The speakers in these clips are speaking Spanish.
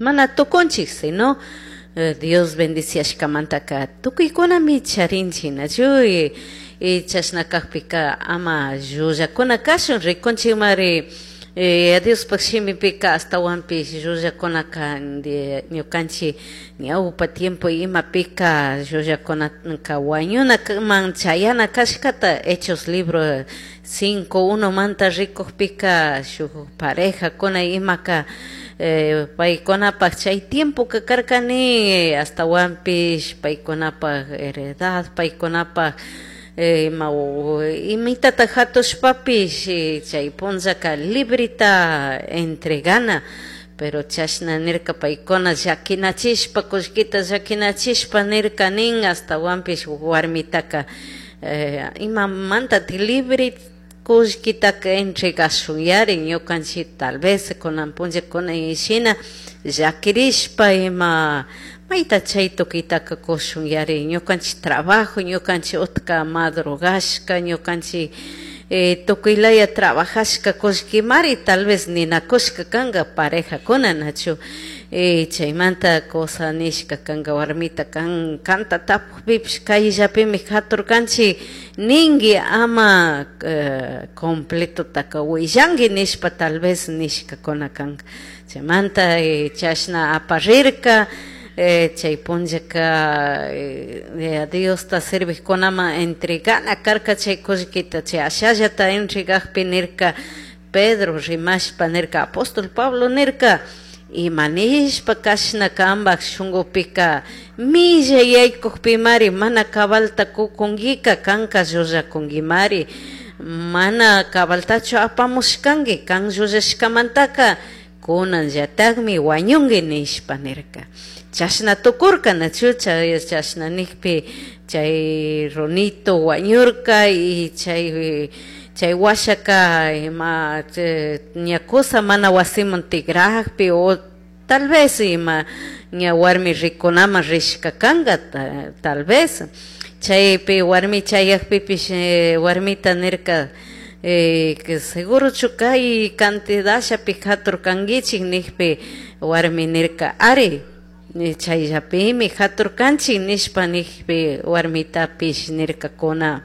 mana toconchik, sino Dios bendiciashkamantaka tukuykuna charinchinachu y chashnakakpika ama llullakuna kashun rikunchik mari Dios pakshimipika astawan llullakunaka ñukanchik ñawpa tiempo imapika llullakunaka wañunaman chayana kashkata Hechos libro 5:1 manta rikukpika shuk pareja kuna imaka paykunapak chay tiempo kakarkani astawanpish paykunapak heredad paykunapak imitata hatushpapish chay punllaka librita entregana pero chashna nirka paykuna llakinachishpa kullkita llakinachishpa nirka nin astawanpish warmitaka imamantatik libre kullkitaka entregashun yari ñukanchik tal vez kunan punllakuna ishina llakirishpa ima mayta chay tukitaka kushun yari ñukanchik trabajo ñukanchik utka madrugashka ñukanchik tukuylaya trabajashka kullkimari tal vez ninakushka kanga pareja kuna nachu chaymanta cosa nishka kanga warmita kanta tapukpipish kayllapimi haturkanchik ningi ama completo taka willangi nishpa tal vez nishka kuna kanga chaymanta chashna aparrirka chay punllaka Dios ta servikunama entregana karka chay kullkita chay ashallata entregakpi nirka Pedro rimashpa nirka apóstol Pablo nirka imanishpa kashna kambak shungupika milla yaykukpimari mana kabalta kukungika kanka llullakungimari mana kabaltachu apamushkangi kan llullashkamantaka kunanllatakmi wañungi nishpa nirka chashna tukurka nachu chashna nikpi chay runito wañurka y chay washaka ima ñakusa mana wasiman tigrakpi o tal vez ima ña warmi rikunama rishka kanga tal vez chaypi warmi chayakpipish warmita nirka que seguro chukay cantidashapi haturkankichik nikpi warmi nirka ari chayllapimi haturkanchik nishpa nikpi warmitapish nirkakuna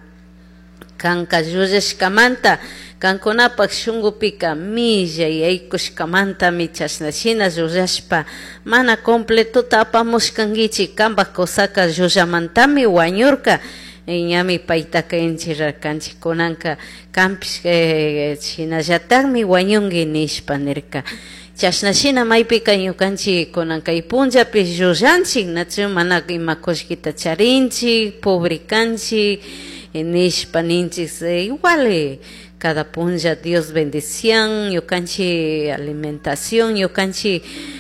kanka llullashkamanta kankunapak shungupika milla yaykushkamantami chashnashina llullashpa mana completota apamushkankichik kanpak kusaka llushamantami wañurka ñami paytaka enchirarkanchik kunanka kampish shinallatakmi wañunki nishpa nirka chashnashina maypika ñukanchik kunanka punllapi llullanchik nachu mana ima kullkita charinchik publicanchik nishpa ninchik igual cada punlla Dios bendición ñukanchik alimentación ñukanchik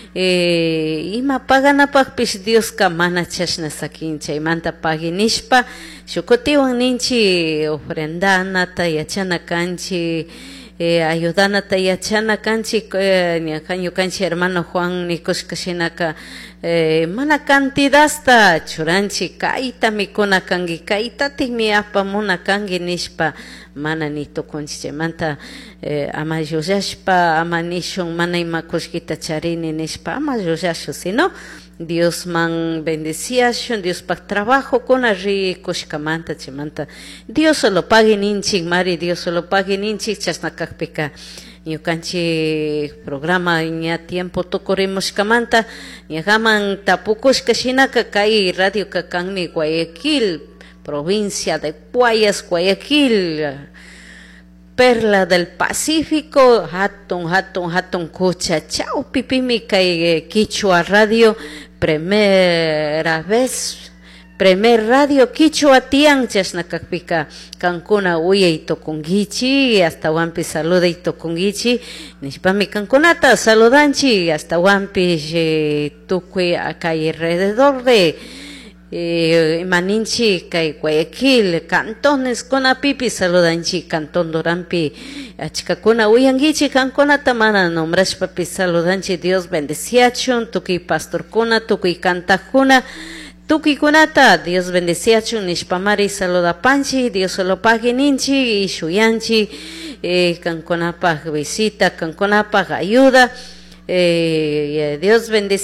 ima paganapakpish Dioska mana chashna sakin chaymanta pagi nishpa shukutiwan ninchik ofrendanata yachana kanchik ayudanata yachana kanchik ñukanchik hermano Juan nikushka shinaka mana cantidasta churanchik kayta mikuna kanki kaytatikmi apamuna kanki nishpa mana ni tukunchik chaymanta ama llullashpa ama nishun mana ima kullkita charini nishpa ama llullashun sino Dios man bendiciashun Dios pak trabajo kuna rikushkamanta chaymanta Dios solo pagi ninchik mari Dios solo pagi ninchik chasnakakpika ñukanchik programa ña tiempo tukurimushkamanta ñahaman tapukushka shinaka kay radio kanmi Guayaquil provincia de Guayas Guayaquil Perla del Pacífico hatun kucha chawpipimi kay Quichua radio primer radio Quichua tiyan chasnakakpika kankuna uyay tukunkichik astawanpi saludey tukunkichik nishpami kankunata saludanchik astawanpish tukuy kay alrededor de maninchik kay Guayaquil cantones kunapipi saludanchik Cantón Duranpi achkakuna uyankichik kankunata mana nombrashpapi saludanchik Dios bendiciachun tukuy pastorkuna tukuy kantajkuna tukuykunata Dios bendiciachun nishpamari saludapanchik Dios solo pagi ninchik y shuyanchik kankunapak visita kankunapak ayuda Dios bendice